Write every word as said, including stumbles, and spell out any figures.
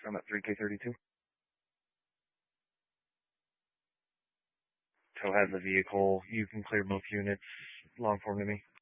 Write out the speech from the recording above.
I'm at three K thirty-two. Tow has the vehicle. You can clear both units. Long form to me.